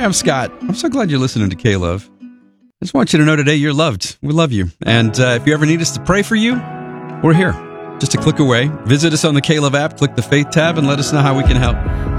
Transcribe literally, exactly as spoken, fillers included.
Hey, I'm Scott. I'm so glad you're listening to K-Love. I just want you to know today you're loved. We love you. And uh, if you ever need us to pray for you, we're here. Just a click away. Visit us on the K-Love app, click the Faith tab, and let us know how we can help.